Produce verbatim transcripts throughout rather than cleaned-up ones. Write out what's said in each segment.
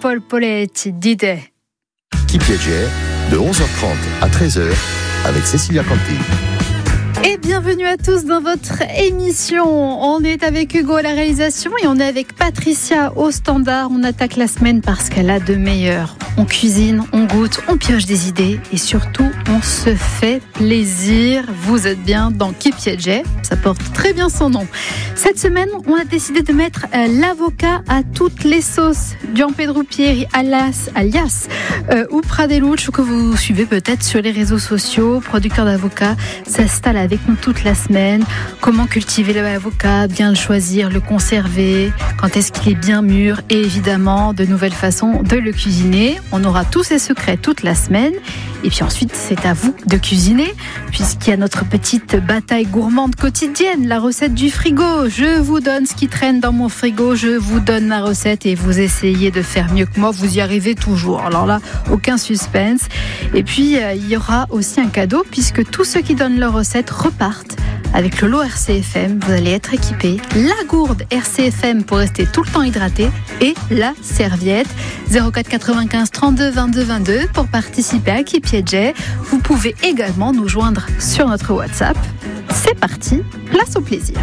polpoletti d'idées. Chi piace, de onze heures trente à treize heures avec Cécilia Canty. Et bienvenue à tous dans votre émission. On est avec Hugo à la réalisation et on est avec Patricia au standard. On attaque la semaine parce qu'elle a de meilleurs. On cuisine, on goûte, on pioche des idées et surtout on se fait plaisir. Vous êtes bien dans Chi piace, ça porte très bien son nom. Cette semaine, on a décidé de mettre euh, l'avocat à toutes les sauces. Gianpedro Pieri, alias, alias euh, ou Pradeluccio, que vous suivez peut-être sur les réseaux sociaux, producteur d'avocats, s'installe avec nous toute la semaine. Comment cultiver l'avocat, bien le choisir, le conserver, quand est-ce qu'il est bien mûr et évidemment de nouvelles façons de le cuisiner. On aura tous ces secrets toute la semaine. Et puis ensuite, c'est à vous de cuisiner, puisqu'il y a notre petite bataille gourmande quotidienne, la recette du frigo. Je vous donne ce qui traîne dans mon frigo, je vous donne la recette et vous essayez de faire mieux que moi, vous y arrivez toujours. Alors là, aucun suspense. Et puis, euh, il y aura aussi un cadeau, puisque tous ceux qui donnent leur recette repartent avec le lot R C F M. Vous allez être équipés. La gourde R C F M pour rester tout le temps hydraté et la serviette. zéro quatre quatre-vingt-quinze trente-deux vingt-deux vingt-deux pour participer à Chi piace. Vous pouvez également nous joindre sur notre WhatsApp. C'est parti, place au plaisir.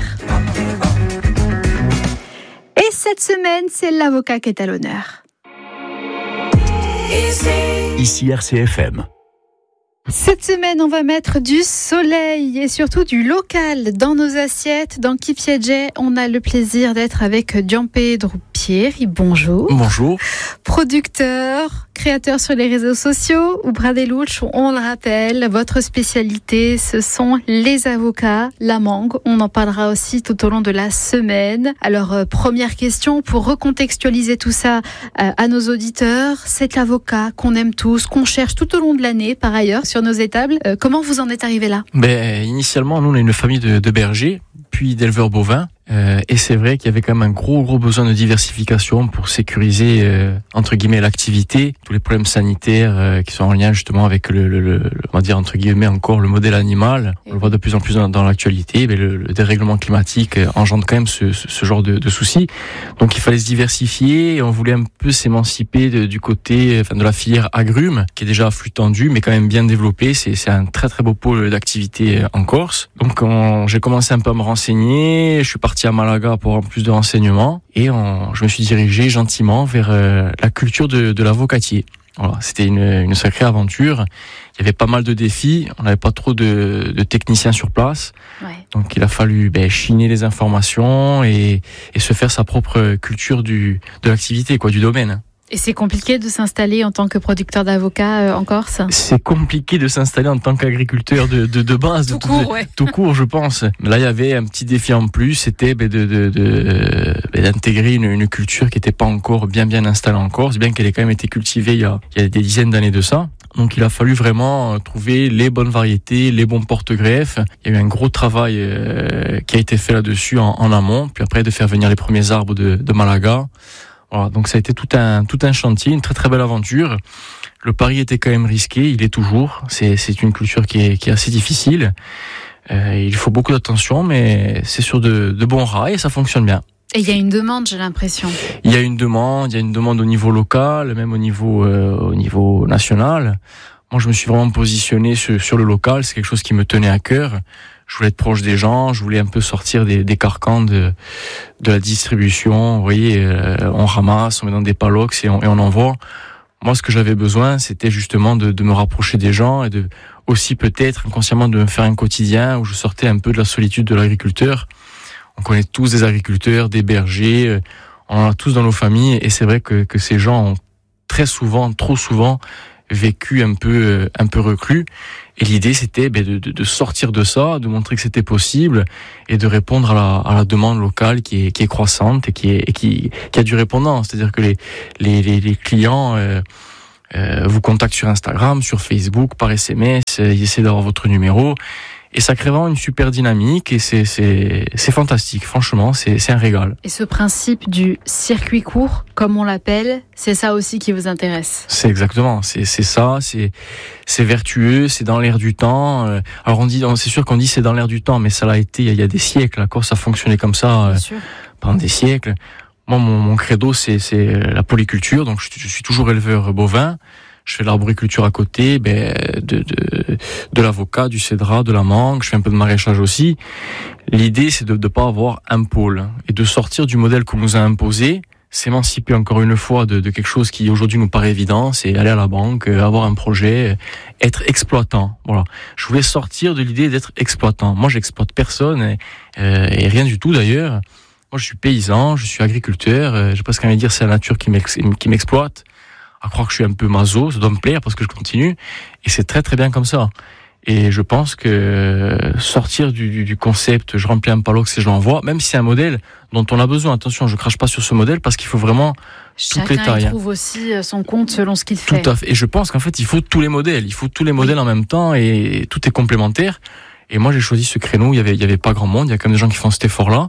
Et cette semaine, c'est l'avocat qui est à l'honneur. Ici R C F M. Cette semaine, on va mettre du soleil et surtout du local dans nos assiettes. Dans Chi piace, on a le plaisir d'être avec Gianpedro Pieri. Bonjour. Bonjour. Producteur, créateur sur les réseaux sociaux, ou Pradeluccio, on le rappelle, votre spécialité, ce sont les avocats, la mangue. On en parlera aussi tout au long de la semaine. Alors, euh, première question, pour recontextualiser tout ça euh, à nos auditeurs, cet avocat qu'on aime tous, qu'on cherche tout au long de l'année, par ailleurs, sur nos étables, euh, comment vous en êtes arrivé là ? Ben, initialement, nous, on est une famille de, de bergers, puis d'éleveurs bovins. Euh, et c'est vrai qu'il y avait quand même un gros gros besoin de diversification pour sécuriser euh, entre guillemets l'activité, tous les problèmes sanitaires euh, qui sont en lien justement avec le, le, le on va dire entre guillemets encore le modèle animal. On le voit de plus en plus dans, dans l'actualité, mais le, le dérèglement climatique euh, engendre quand même ce, ce, ce genre de, de soucis. Donc il fallait se diversifier et on voulait un peu s'émanciper de, du côté enfin, de la filière agrumes qui est déjà à flux tendu mais quand même bien développée. C'est, c'est un très très beau pôle d'activité en Corse. Donc on, j'ai commencé un peu à me renseigner, je suis parti à Malaga pour avoir plus de renseignements et on, je me suis dirigé gentiment vers euh, la culture de, de l'avocatier. Voilà, c'était une, une sacrée aventure. Il y avait pas mal de défis. On n'avait pas trop de, de techniciens sur place. Ouais. Donc il a fallu ben, chiner les informations et, et se faire sa propre culture du, de l'activité, quoi, du domaine. Et c'est compliqué de s'installer en tant que producteur d'avocats euh, en Corse ? C'est compliqué de s'installer en tant qu'agriculteur de, de, de base. Tout de, court, de, ouais. Tout court, je pense. Là, il y avait un petit défi en plus, c'était de, de, de, de, d'intégrer une, une culture qui n'était pas encore bien bien installée en Corse, bien qu'elle ait quand même été cultivée il y a, il y a des dizaines d'années de ça. Donc il a fallu vraiment trouver les bonnes variétés, les bons porte-greffes. Il y a eu un gros travail euh, qui a été fait là-dessus en, en amont, puis après de faire venir les premiers arbres de, de Malaga. Voilà, donc ça a été tout un tout un chantier, une très très belle aventure. Le pari était quand même risqué, il est toujours. C'est c'est une culture qui est qui est assez difficile. Euh, il faut beaucoup d'attention, mais c'est sur de de bons rails et ça fonctionne bien. Et il y a une demande, j'ai l'impression. Il y a une demande, il y a une demande au niveau local, même au niveau euh, au niveau national. Moi, je me suis vraiment positionné sur, sur le local. C'est quelque chose qui me tenait à cœur. Je voulais être proche des gens, je voulais un peu sortir des, des carcans de, de la distribution. Vous voyez, euh, on ramasse, on met dans des palox et on, et on envoie. Moi, ce que j'avais besoin, c'était justement de, de me rapprocher des gens et de aussi peut-être inconsciemment de me faire un quotidien où je sortais un peu de la solitude de l'agriculteur. On connaît tous des agriculteurs, des bergers, on en a tous dans nos familles et c'est vrai que, que ces gens ont très souvent, trop souvent, vécu un peu un peu reclus et l'idée c'était ben, de, de, de sortir de ça, de montrer que c'était possible et de répondre à la, à la demande locale qui est qui est croissante et qui est et qui qui a du répondant, c'est-à-dire que les les les, les clients euh, euh, vous contactent sur Instagram, sur Facebook, par S M S, euh, ils essaient d'avoir votre numéro. Et ça crée vraiment une super dynamique et c'est, c'est, c'est fantastique, franchement, c'est, c'est un régal. Et ce principe du circuit court, comme on l'appelle, c'est ça aussi qui vous intéresse ? C'est exactement, c'est, c'est ça, c'est, c'est vertueux, c'est dans l'air du temps. Alors on dit, c'est sûr qu'on dit c'est dans l'air du temps, mais ça l'a été il y a, il y a des siècles. La Corse a fonctionné comme ça euh, pendant des siècles. Moi, mon, mon credo, c'est, c'est la polyculture. Donc, je, je suis toujours éleveur bovin. Je fais de l'arboriculture à côté, ben, de, de, de l'avocat, du cédrat, de la mangue. Je fais un peu de maraîchage aussi. L'idée, c'est de ne pas avoir un pôle et de sortir du modèle qu'on nous a imposé, s'émanciper encore une fois de, de quelque chose qui aujourd'hui nous paraît évident, c'est aller à la banque, avoir un projet, être exploitant. Voilà. Je voulais sortir de l'idée d'être exploitant. Moi, j'exploite personne et, euh, et rien du tout d'ailleurs. Moi, je suis paysan, je suis agriculteur. Euh, j'ai presque envie de dire c'est la nature qui, m'ex- qui m'exploite. À croire que je suis un peu maso, ça doit me plaire parce que je continue. Et c'est très très bien comme ça. Et je pense que sortir du, du, du concept, je remplis un palox et je l'envoie, même si c'est un modèle dont on a besoin. Attention, je crache pas sur ce modèle parce qu'il faut vraiment Chacun toutes les tailles. Chacun trouve aussi son compte selon ce qu'il fait. Tout à fait. Et je pense qu'en fait, il faut tous les modèles. Il faut tous les modèles oui. en même temps et tout est complémentaire. Et moi, j'ai choisi ce créneau. Il y avait, il y avait pas grand monde. Il y a quand même des gens qui font cet effort-là.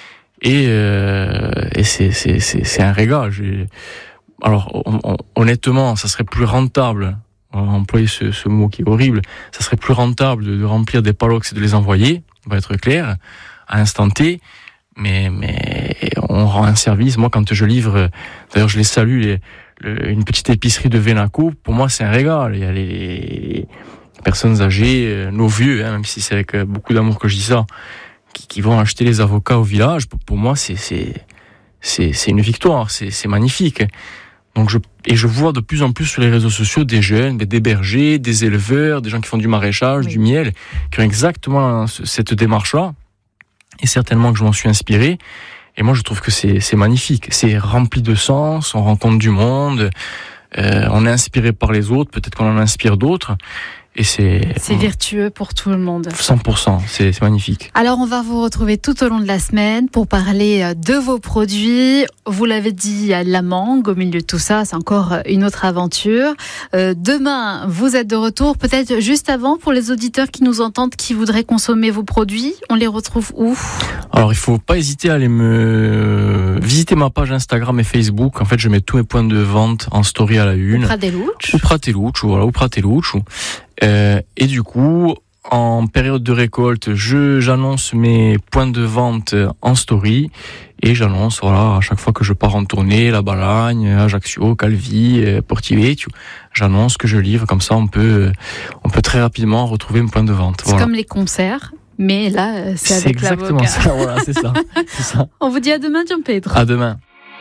Et, euh, et c'est, c'est, c'est, c'est un régal. J'ai... Alors, on, on, honnêtement, ça serait plus rentable. On va employer ce, ce mot qui est horrible. Ça serait plus rentable de, de remplir des palox et de les envoyer. On va être clair. À l'instant T. Mais, mais, on rend un service. Moi, quand je livre, d'ailleurs, je les salue, les, le, une petite épicerie de Vénaco. Pour moi, c'est un régal. Il y a les, les personnes âgées, nos vieux, hein, même si c'est avec beaucoup d'amour que je dis ça, qui, qui vont acheter les avocats au village. Pour, pour moi, c'est, c'est, c'est, c'est une victoire. C'est, c'est magnifique. Donc je, et je vois de plus en plus sur les réseaux sociaux des jeunes, des bergers, des éleveurs, des gens qui font du maraîchage, oui. du miel, qui ont exactement cette démarche-là. Et certainement que je m'en suis inspiré. Et moi, je trouve que c'est, c'est magnifique. C'est rempli de sens, on rencontre du monde, euh, on est inspiré par les autres, peut-être qu'on en inspire d'autres. Et c'est, c'est vertueux pour tout le monde. cent pour cent, c'est, c'est magnifique. Alors, on va vous retrouver tout au long de la semaine pour parler de vos produits. Vous l'avez dit, il y a la mangue au milieu de tout ça, c'est encore une autre aventure. Euh, demain, vous êtes de retour, peut-être juste avant, pour les auditeurs qui nous entendent, qui voudraient consommer vos produits. On les retrouve où ? Alors, il faut pas hésiter à aller me visiter ma page Instagram et Facebook. En fait, je mets tous mes points de vente en story à la une. Ou Pratelucci. Ou Pratelucci, voilà, ou Pratelucci. Euh, et du coup, en période de récolte, je, j'annonce mes points de vente en story et j'annonce, voilà, à chaque fois que je pars en tournée, La Balagne, Ajaccio, Calvi, Portivecchio, j'annonce que je livre. Comme ça, on peut, on peut très rapidement retrouver mes points de vente. C'est voilà. Comme les concerts, mais là, c'est, c'est avec exactement l'avocat. Ça, voilà, c'est ça, c'est ça. On vous dit à demain, Gianpedro. À demain.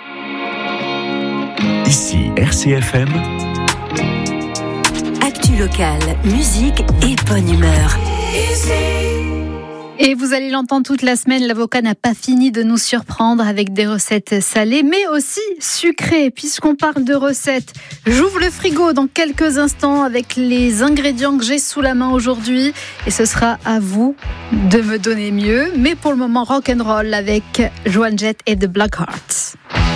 Ici, R C F M. Local, musique et bonne humeur. Et vous allez l'entendre toute la semaine, l'avocat n'a pas fini de nous surprendre avec des recettes salées, mais aussi sucrées. Puisqu'on parle de recettes, j'ouvre le frigo dans quelques instants avec les ingrédients que j'ai sous la main aujourd'hui. Et ce sera à vous de me donner mieux. Mais pour le moment, rock'n'roll avec Joan Jett et The Blackhearts.